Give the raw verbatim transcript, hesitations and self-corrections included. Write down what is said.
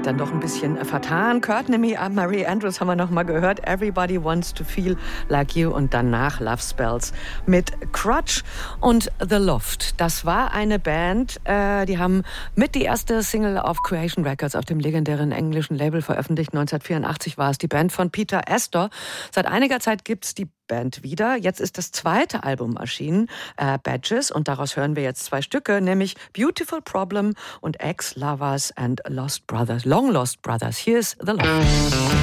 sich dann doch ein bisschen äh, vertan. Courtney, Marie Andrews haben wir noch mal gehört. Everybody Wants to Feel Like You und danach Love Spells mit Crutch und The Loft. Das war eine Band, äh, die haben mit die erste Single auf Creation Records auf dem legendären englischen Label veröffentlicht. neunzehnhundertvierundachtzig war es die Band von Peter Astor. Seit einiger Zeit gibt's die Band wieder. Jetzt ist das zweite Album erschienen, äh, Badges, und daraus hören wir jetzt zwei Stücke, nämlich Beautiful Problem und Ex-Lovers and Lost Brothers, Long Lost Brothers. Hier ist The Loft.